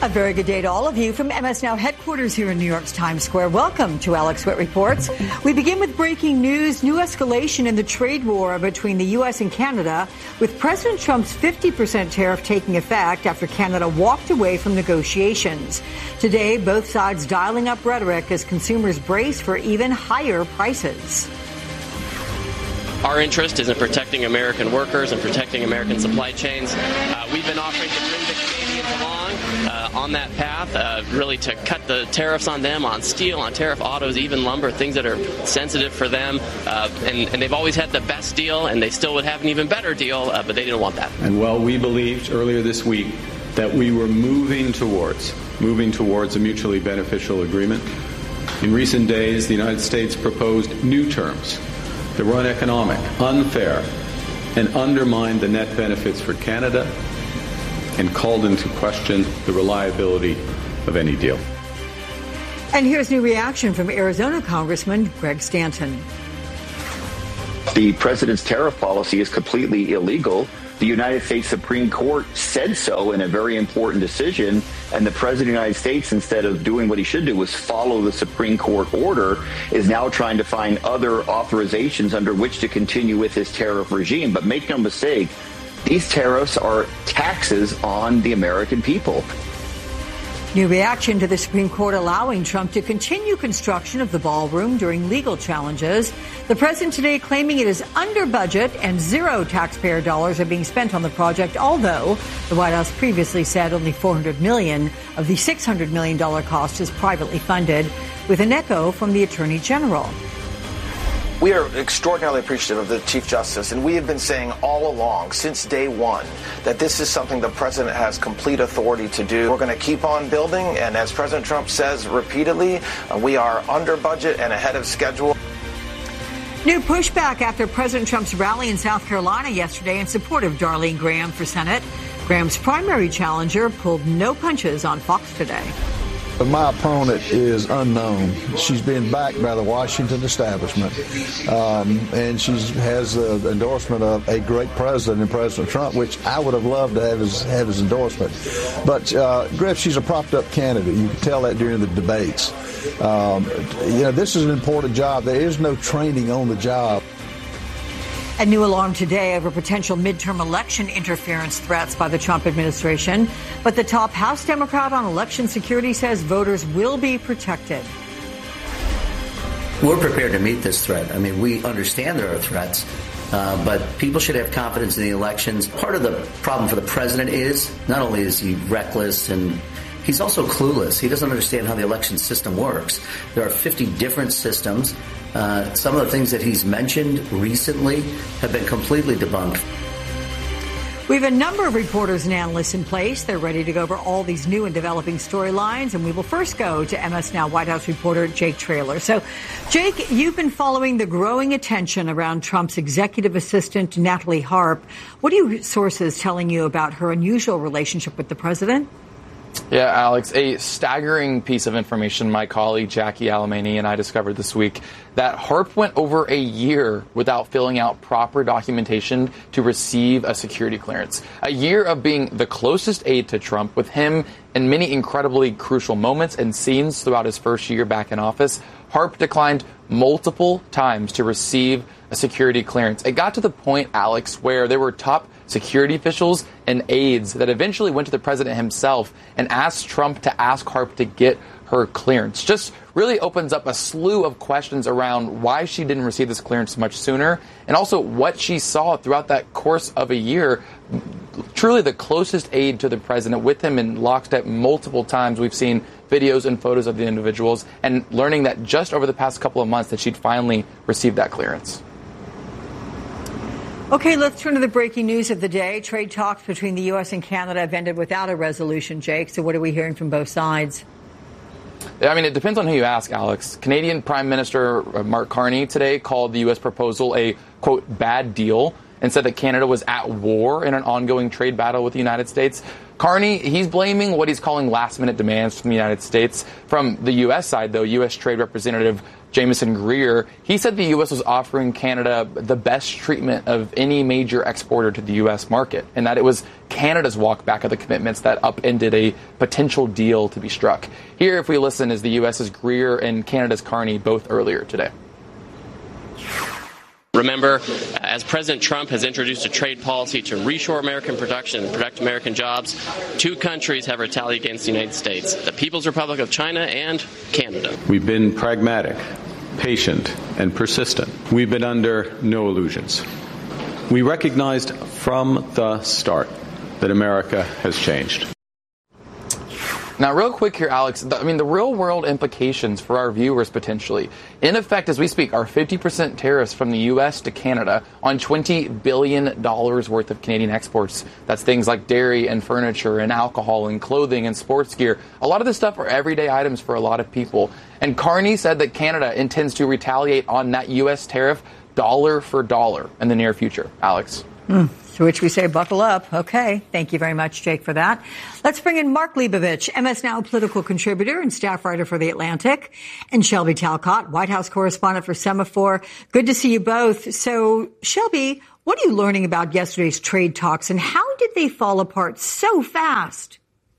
A very good day to all of you from MS Now headquarters here in New York's Times Square. Welcome to Alex Witt Reports. We begin with breaking news, new escalation in the trade war between the U.S. and Canada, with President Trump's 50% tariff taking effect after Canada walked away from negotiations. Today, both sides dialing up rhetoric as consumers brace for even higher prices. Our interest is in protecting American workers and protecting American supply chains. We've been offering to bring the Canadians along on that path, really to cut the tariffs on them, on steel, on tariff autos, even lumber, things that are sensitive for them. And they've always had the best deal, and they still would have an even better deal, but they didn't want that. And while we believed earlier this week that we were moving towards a mutually beneficial agreement, in recent days, the United States proposed new terms that were uneconomic, unfair, and undermined the net benefits for Canada and called into question the reliability of any deal. And here's new reaction from Arizona Congressman Greg Stanton. The president's tariff policy is completely illegal. The United States Supreme Court said so in a very important decision, and the president of the United States, instead of doing what he should do, was follow the Supreme Court order, is now trying to find other authorizations under which to continue with his tariff regime. But make no mistake, these tariffs are taxes on the American people. New reaction to the Supreme Court allowing Trump to continue construction of the ballroom during legal challenges. The president today claiming it is under budget and zero taxpayer dollars are being spent on the project, although the White House previously said only $400 million of the $600 million cost is privately funded, with an echo from the Attorney General. We are extraordinarily appreciative of the Chief Justice, and we have been saying all along, since day one, that this is something the president has complete authority to do. We're going to keep on building, and as President Trump says repeatedly, we are under budget and ahead of schedule. New pushback after President Trump's rally in South Carolina yesterday in support of Darlene Graham for Senate. Graham's primary challenger pulled no punches on Fox today. My opponent is unknown. She's been backed by the Washington establishment, and she has the endorsement of a great president in President Trump, which I would have loved to have his endorsement. But, Griff, she's a propped-up candidate. You can tell that during the debates. This is an important job. There is no training on the job. A new alarm today over potential midterm election interference threats by the Trump administration. But the top House Democrat on election security says voters will be protected. We're prepared to meet this threat. I mean, we understand there are threats, but people should have confidence in the elections. Part of the problem for the president is not only is he reckless and he's also clueless. He doesn't understand how the election system works. There are 50 different systems. Some of the things that he's mentioned recently have been completely debunked. We have a number of reporters and analysts in place. They're ready to go over all these new and developing storylines. And we will first go to MS Now White House reporter Jake Traylor. So, Jake, you've been following the growing attention around Trump's executive assistant, Natalie Harp. What are your sources telling you about her unusual relationship with the president? Yeah, Alex, a staggering piece of information my colleague Jackie Alemany and I discovered this week, that Harp went over a year without filling out proper documentation to receive a security clearance. A year of being the closest aide to Trump, with him in many incredibly crucial moments and scenes throughout his first year back in office. Harp declined multiple times to receive a security clearance. It got to the point, Alex, where there were top security officials and aides that eventually went to the president himself and asked Trump to ask Harp to get her clearance. Just really opens up a slew of questions around why she didn't receive this clearance much sooner, and also what she saw throughout that course of a year. Truly the closest aide to the president, with him in lockstep multiple times. We've seen videos and photos of the individuals, and learning that just over the past couple of months that she'd finally received that clearance. Okay, let's turn to the breaking news of the day. Trade talks between the U.S. and Canada have ended without a resolution, Jake. So what are we hearing from both sides? I mean, it depends on who you ask, Alex. Canadian Prime Minister Mark Carney today called the U.S. proposal a, quote, bad deal, and said that Canada was at war in an ongoing trade battle with the United States. Carney, he's blaming what he's calling last-minute demands from the United States. From the U.S. side, though, U.S. Trade Representative Jameson Greer, he said the U.S. was offering Canada the best treatment of any major exporter to the U.S. market, and that it was Canada's walk back of the commitments that upended a potential deal to be struck. Here, if we listen, is the U.S.'s Greer and Canada's Carney both earlier today. Remember, as President Trump has introduced a trade policy to reshore American production and protect American jobs, two countries have retaliated against the United States, the People's Republic of China and Canada. We've been pragmatic, patient, and persistent. We've been under no illusions. We recognized from the start that America has changed. Now, real quick here, Alex, the real-world implications for our viewers potentially. In effect, as we speak, are 50% tariffs from the U.S. to Canada on $20 billion worth of Canadian exports. That's things like dairy and furniture and alcohol and clothing and sports gear. A lot of this stuff are everyday items for a lot of people. And Carney said that Canada intends to retaliate on that U.S. tariff dollar for dollar in the near future. Alex? To which we say, buckle up. Okay. Thank you very much, Jake, for that. Let's bring in Mark Leibovich, MS Now political contributor and staff writer for The Atlantic, and Shelby Talcott, White House correspondent for Semaphore. Good to see you both. So, Shelby, what are you learning about yesterday's trade talks, and how did they fall apart so fast?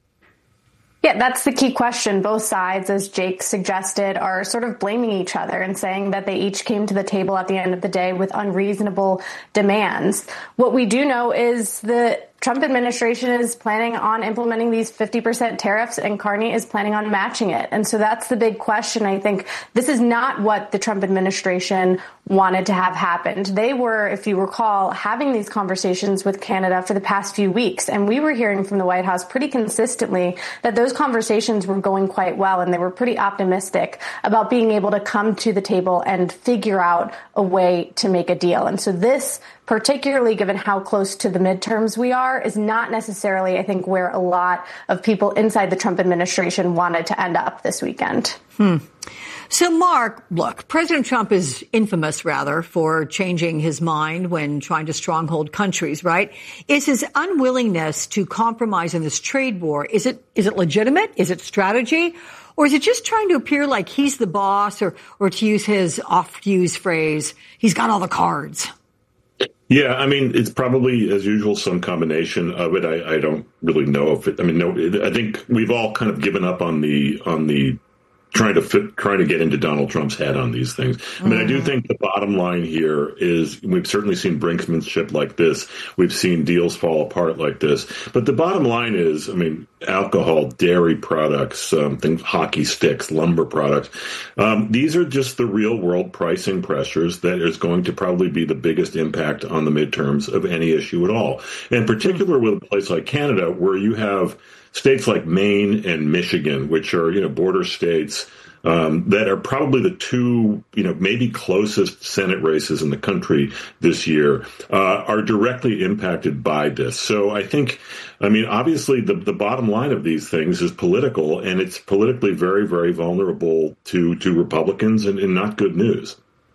Yeah, that's the key question. Both sides, as Jake suggested, are sort of blaming each other and saying that they each came to the table at the end of the day with unreasonable demands. What we do know is the Trump administration is planning on implementing these 50% tariffs, and Carney is planning on matching it. And so that's the big question. I think this is not what the Trump administration wanted to have happened. They were, if you recall, having these conversations with Canada for the past few weeks. And we were hearing from the White House pretty consistently that those conversations were going quite well, and they were pretty optimistic about being able to come to the table and figure out a way to make a deal. And so this, particularly given how close to the midterms we are, is not necessarily, I think, where a lot of people inside the Trump administration wanted to end up this weekend. So, Mark, look, President Trump is infamous, rather, for changing his mind when trying to stronghold countries, right? Is his unwillingness to compromise in this trade war, is it legitimate? Is it strategy? Or is it just trying to appear like he's the boss, or to use his oft-used phrase, he's got all the cards? Yeah, I mean, it's probably, as usual, some combination of it. I don't really know if it, I mean, no, I think we've all kind of given up on the trying to get into Donald Trump's head on these things. I mean, I do think the bottom line here is we've certainly seen brinksmanship like this. We've seen deals fall apart like this. But the bottom line is, I mean, alcohol, dairy products, things, hockey sticks, lumber products. These are just the real world pricing pressures that is going to probably be the biggest impact on the midterms of any issue at all. In particular with a place like Canada, where you have states like Maine and Michigan, which are, border states, that are probably the two, maybe closest Senate races in the country this year, are directly impacted by this. So I think, obviously the bottom line of these things is political, and it's politically very, very vulnerable to Republicans and not good news.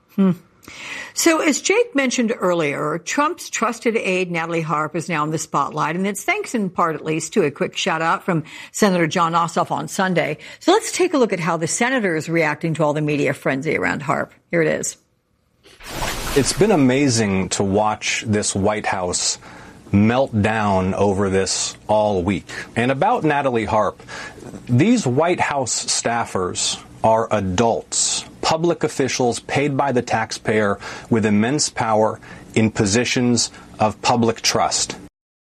So as Jake mentioned earlier, Trump's trusted aide, Natalie Harp, is now in the spotlight. And it's thanks in part, at least, to a quick shout out from Senator Jon Ossoff on Sunday. So let's take a look at how the senator is reacting to all the media frenzy around Harp. Here it is. It's been amazing to watch this White House melt down over this all week. And about Natalie Harp, these White House staffers are adults, public officials paid by the taxpayer with immense power in positions of public trust.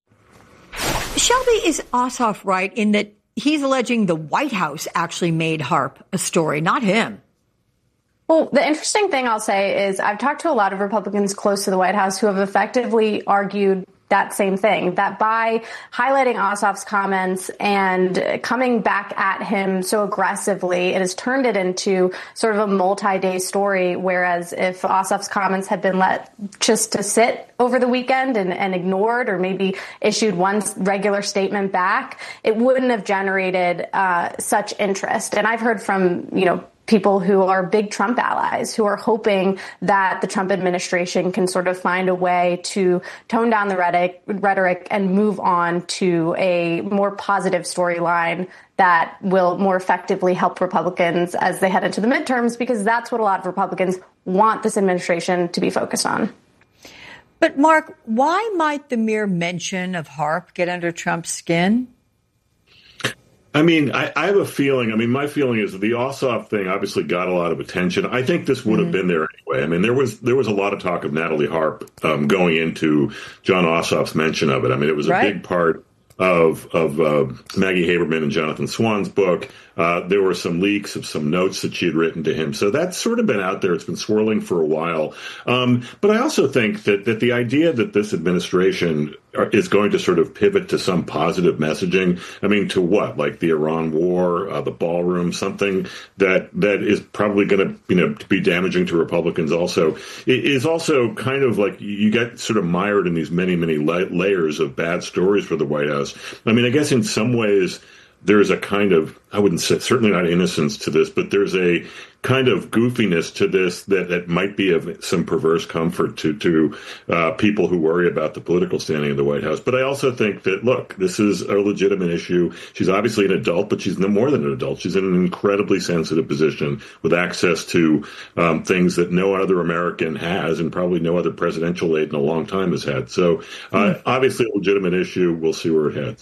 Shelby, is Ossoff right in that he's alleging the White House actually made Harp a story, not him? Well, the interesting thing I'll say is I've talked to a lot of Republicans close to the White House who have effectively argued that same thing, that by highlighting Ossoff's comments and coming back at him so aggressively, it has turned it into sort of a multi-day story, whereas if Ossoff's comments had been let just to sit over the weekend and ignored, or maybe issued one regular statement back, it wouldn't have generated such interest. And I've heard from, people who are big Trump allies, who are hoping that the Trump administration can sort of find a way to tone down the rhetoric and move on to a more positive storyline that will more effectively help Republicans as they head into the midterms, because that's what a lot of Republicans want this administration to be focused on. But, Mark, why might the mere mention of HAARP get under Trump's skin? I mean, I have a feeling. I mean, my feeling is that the Ossoff thing obviously got a lot of attention. I think this would have been there anyway. I mean, there was a lot of talk of Natalie Harp going into John Ossoff's mention of it. I mean, it was a big part of Maggie Haberman and Jonathan Swan's book. There were some leaks of some notes that she had written to him. So that's sort of been out there. It's been swirling for a while. But I also think that the idea that this administration is going to sort of pivot to some positive messaging, I mean, to what? Like the Iran war, the ballroom, something that is probably going to, be damaging to Republicans also. It is also kind of like you get sort of mired in these many, many layers of bad stories for the White House. I mean, I guess in some ways, there's a kind of, I wouldn't say, certainly not innocence to this, but there's a kind of goofiness to this that might be of some perverse comfort to people who worry about the political standing of the White House. But I also think that, look, this is a legitimate issue. She's obviously an adult, but she's no more than an adult. She's in an incredibly sensitive position with access to things that no other American has, and probably no other presidential aide in a long time has had. So obviously a legitimate issue. We'll see where it heads.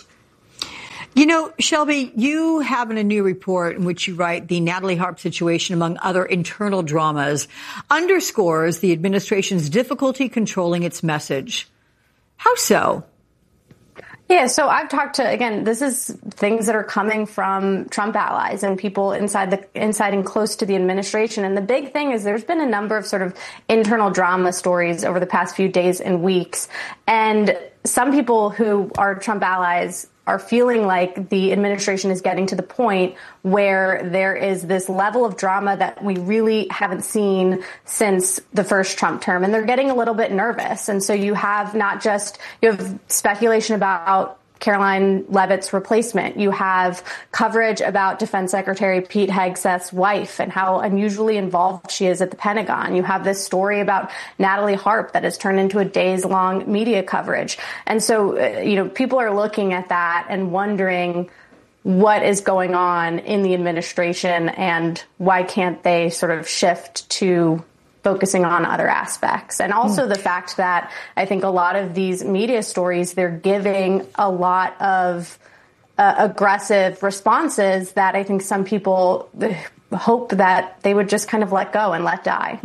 You know, Shelby, you have in a new report in which you write the Natalie Harp situation, among other internal dramas, underscores the administration's difficulty controlling its message. How so? Yeah, so I've talked to, again, this is things that are coming from Trump allies and people inside and close to the administration. And the big thing is there's been a number of sort of internal drama stories over the past few days and weeks. And some people who are Trump allies are feeling like the administration is getting to the point where there is this level of drama that we really haven't seen since the first Trump term. And they're getting a little bit nervous. And so you have you have speculation about Caroline Leavitt's replacement. You have coverage about Defense Secretary Pete Hegseth's wife and how unusually involved she is at the Pentagon. You have this story about Natalie Harp that has turned into a days-long media coverage. And so, people are looking at that and wondering what is going on in the administration and why can't they sort of shift to focusing on other aspects. And also the fact that I think a lot of these media stories, they're giving a lot of aggressive responses that I think some people hope that they would just kind of let go and let die.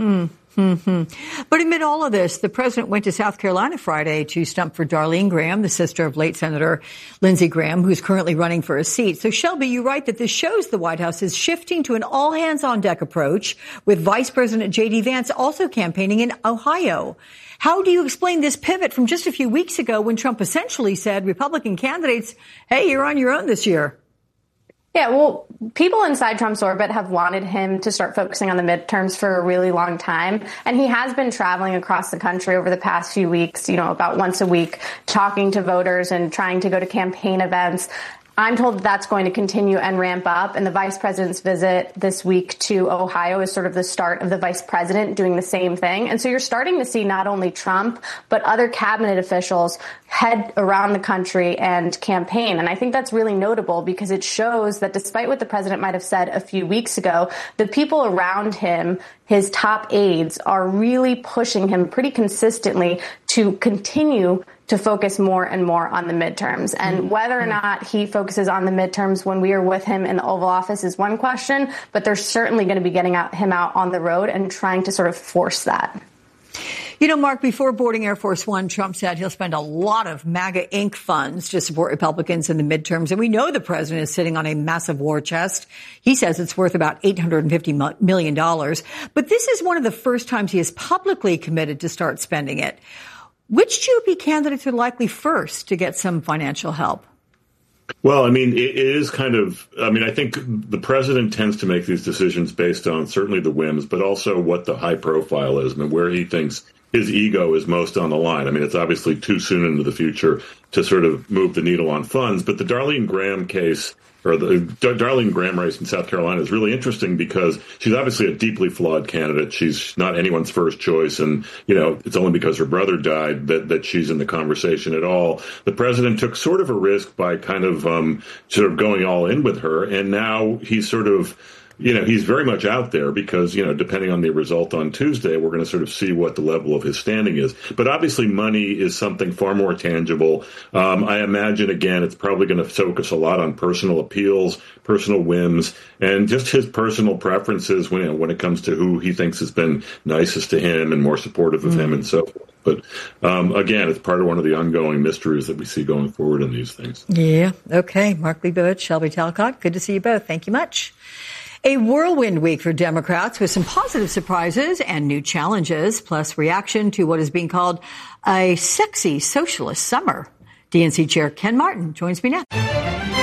But amid all of this, the president went to South Carolina Friday to stump for Darlene Graham, the sister of late Senator Lindsey Graham, who's currently running for a seat. So, Shelby, you write that this shows the White House is shifting to an all-hands-on-deck approach, with Vice President J.D. Vance also campaigning in Ohio. How do you explain this pivot from just a few weeks ago when Trump essentially said, Republican candidates, hey, you're on your own this year? Yeah, well, people inside Trump's orbit have wanted him to start focusing on the midterms for a really long time. And he has been traveling across the country over the past few weeks, about once a week, talking to voters and trying to go to campaign events. I'm told that's going to continue and ramp up. And the vice president's visit this week to Ohio is sort of the start of the vice president doing the same thing. And so you're starting to see not only Trump, but other cabinet officials head around the country and campaign. And I think that's really notable because it shows that despite what the president might have said a few weeks ago, the people around him, his top aides, are really pushing him pretty consistently to continue to focus more and more on the midterms. And whether or not he focuses on the midterms when we are with him in the Oval Office is one question, but they're certainly going to be getting him out on the road and trying to sort of force that. Mark, before boarding Air Force One, Trump said he'll spend a lot of MAGA Inc. funds to support Republicans in the midterms. And we know the president is sitting on a massive war chest. He says it's worth about $850 million. But this is one of the first times he has publicly committed to start spending it. Which GOP candidates are likely first to get some financial help? Well, I mean, it is kind of, I think the president tends to make these decisions based on certainly the whims, but also what the high profile is and where he thinks his ego is most on the line. I mean, it's obviously too soon into the future to sort of move the needle on funds, but the Darlene Graham case, or the Darlene Graham race in South Carolina, is really interesting because she's obviously a deeply flawed candidate. She's not anyone's first choice, and it's only because her brother died that she's in the conversation at all. The president took sort of a risk by kind of sort of going all in with her, and now he's sort of he's very much out there because, depending on the result on Tuesday, we're going to sort of see what the level of his standing is. But obviously money is something far more tangible. I imagine, again, it's probably going to focus a lot on personal appeals, personal whims, and just his personal preferences when it comes to who he thinks has been nicest to him and more supportive of him and so forth. But again, it's part of one of the ongoing mysteries that we see going forward in these things. Yeah. Okay. Mark Leibovich, Shelby Talcott, good to see you both. Thank you much. A whirlwind week for Democrats with some positive surprises and new challenges, plus reaction to what is being called a sexy socialist summer. DNC Chair Ken Martin joins me now.